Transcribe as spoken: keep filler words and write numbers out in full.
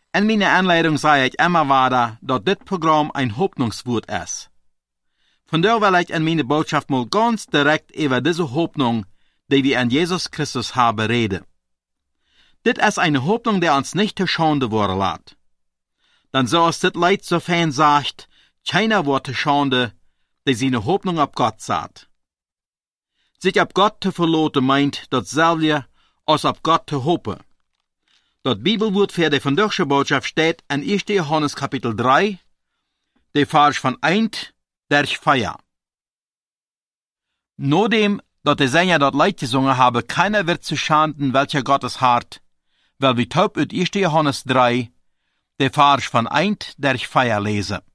In meiner Anleitung sage ich immer weiter, dass dit Programm ein Hoffnungswort ist. Von daher will ich in meine Botschaft mal ganz direkt über diese Hoffnung, die wir an Jesus Christus haben, reden. Dit ist eine Hoffnung, die uns nicht zur Schande worden lässt. Dann so ist dit Leid so fein sagt, keiner wird zur Schande, die seine Hoffnung auf Gott sagt. Sich auf Gott zu verlassen meint dasselbe, als auf Gott zu hoffen. Das Bibelwort für die vandaagse Botschaft steht in erster Johannes Kapitel drei, der Vers von eins durch vier. Nachdem, dass die Sänger dort Leid gesungen haben, keiner wird zu schanden, welcher Gottes Hart, weil wir taub ut erster Johannes drei, der Vers von eins durch vier lesen.